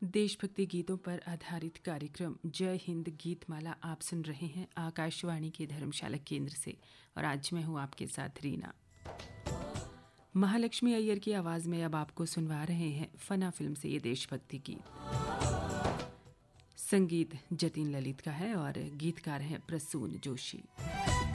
देशभक्ति गीतों पर आधारित कार्यक्रम जय हिंद गीतमाला आप सुन रहे हैं आकाशवाणी के धर्मशाला केंद्र से। और आज मैं हूं आपके साथ रीना। महालक्ष्मी अय्यर की आवाज में अब आपको सुनवा रहे हैं फना फिल्म से ये देशभक्ति गीत। संगीत जतिन ललित का है और गीतकार हैं प्रसून जोशी।